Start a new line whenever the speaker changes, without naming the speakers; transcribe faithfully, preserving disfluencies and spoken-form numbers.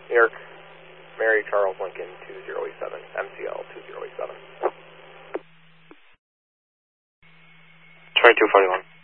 New York, Mary Charles Lincoln two zero eight seven, M C L two zero eight seven.
twenty-two forty-one.